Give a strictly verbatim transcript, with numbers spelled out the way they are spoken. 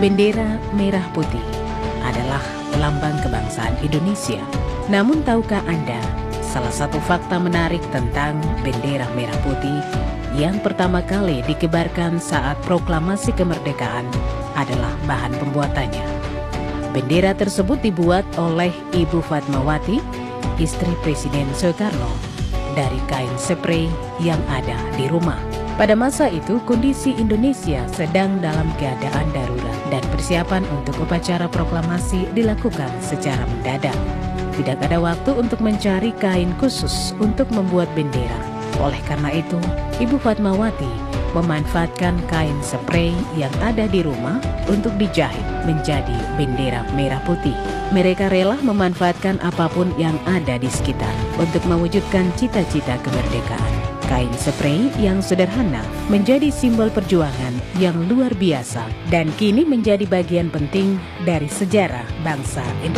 Bendera merah putih adalah lambang kebangsaan Indonesia. Namun tahukah Anda salah satu fakta menarik tentang bendera merah putih yang pertama kali dikibarkan saat proklamasi kemerdekaan adalah bahan pembuatannya? Bendera tersebut dibuat oleh Ibu Fatmawati, istri Presiden Soekarno, dari kain spray yang ada di rumah. Pada masa itu, kondisi Indonesia sedang dalam keadaan darurat dan persiapan untuk upacara proklamasi dilakukan secara mendadak. Tidak ada waktu untuk mencari kain khusus untuk membuat bendera. Oleh karena itu, Ibu Fatmawati memanfaatkan kain spray yang ada di rumah untuk dijahit menjadi bendera merah putih. Mereka rela memanfaatkan apapun yang ada di sekitar untuk mewujudkan cita-cita kemerdekaan. Kain spray yang sederhana menjadi simbol perjuangan yang luar biasa dan kini menjadi bagian penting dari sejarah bangsa Indonesia.